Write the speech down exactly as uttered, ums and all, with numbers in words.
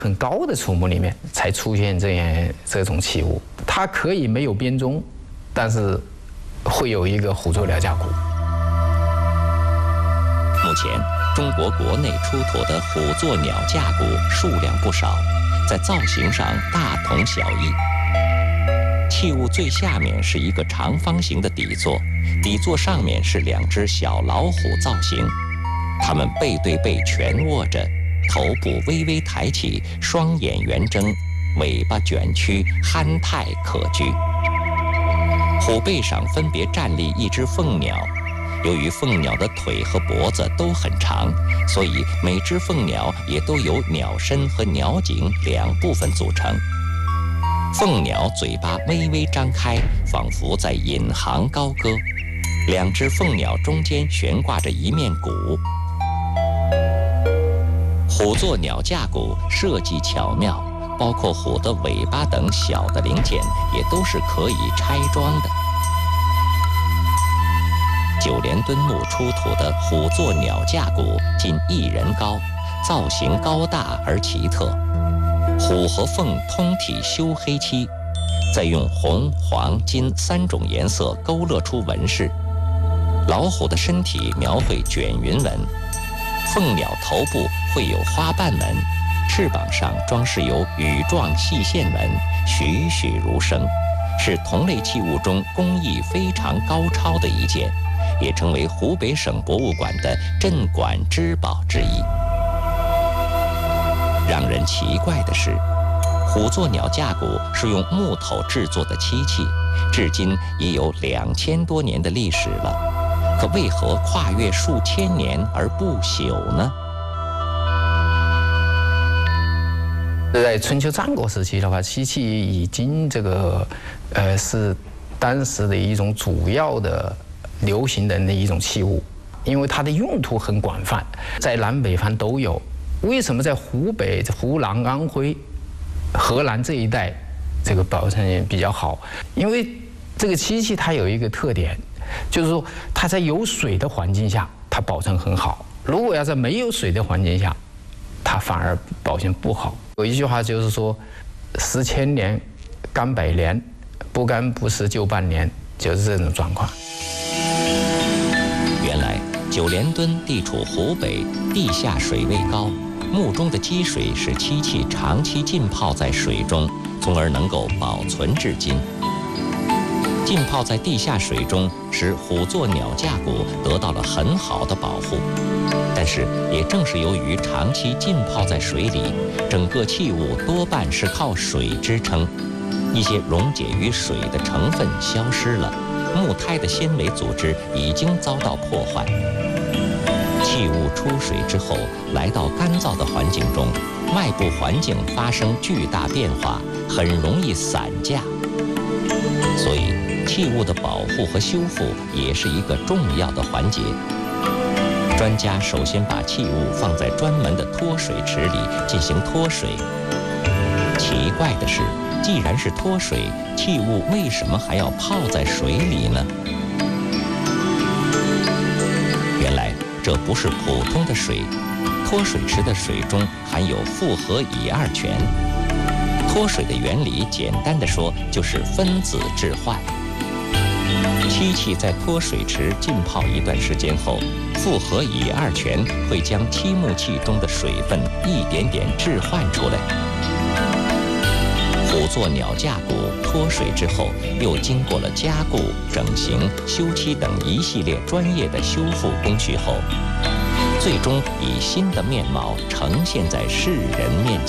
很高的树木里面才出现这样这种器物。它可以没有编钟，但是会有一个虎座鸟架鼓。 目前，中国国内出土的虎座鸟架鼓数量不少，在造型上大同小异。器物最下面是一个长方形的底座，底座上面是两只小老虎造型，它们背对背蜷卧着，头部微微抬起，双眼圆睁，尾巴卷曲，憨态可掬。虎背上分别站立一只凤鸟，由于凤鸟的腿和脖子都很长，所以每只凤鸟也都由鸟身和鸟颈两部分组成。凤鸟嘴巴微微张开，仿佛在引吭高歌。两只凤鸟中间悬挂着一面鼓。虎座鸟架鼓设计巧妙，包括虎的尾巴等小的零件也都是可以拆装的。九连墩木出土的虎座鸟架鼓近一人高，造型高大而奇特。虎和凤通体修黑漆，再用红、黄、金三种颜色勾勒出纹饰。老虎的身体描绘卷云纹，凤鸟头部绘有花瓣纹，翅膀上装饰有羽状细线纹，栩栩如生，是同类器物中工艺非常高超的一件，也成为湖北省博物馆的镇馆之宝之一。让人奇怪的是，虎座鸟架鼓是用木头制作的漆器，至今也有两千多年的历史了，可为何跨越数千年而不朽呢？ 在春秋战国时期的话，漆器已经这个呃是当时的一种主要的流行的一种器物，因为它的用途很广泛，在南北方都有。为什么在湖北、湖南、安徽、河南这一带这个保存也比较好？因为这个漆器它有一个特点，就是说它在有水的环境下它保存很好，如果要在没有水的环境下，它反而保存不好。有一句话就是说，十千年干百年，不干不湿就半年，就是这种状况。 原来九连墩地处湖北，地下水位高，墓中的积水使漆器长期浸泡在水中，从而能够保存至今。浸泡在地下水中，使虎座鸟架鼓得到了很好的保护。但是，也正是由于长期浸泡在水里，整个器物多半是靠水支撑，一些溶解于水的成分消失了，木胎的纤维组织已经遭到破坏。器物出水之后，来到干燥的环境中，外部环境发生巨大变化，很容易散架。所以，器物的保护和修复也是一个重要的环节。专家首先把器物放在专门的脱水池里进行脱水。奇怪的是，既然是脱水，器物为什么还要泡在水里呢？原来这不是普通的水，脱水池的水中含有复合乙二醛。脱水的原理简单的说，就是分子置换。漆器在脱水池浸泡一段时间后，复合乙二醛会将漆木器中的水分一点点置换出来。虎座鸟架鼓脱水之后，又经过了加固、整形、修漆等一系列专业的修复工序后，最终以新的面貌呈现在世人面前。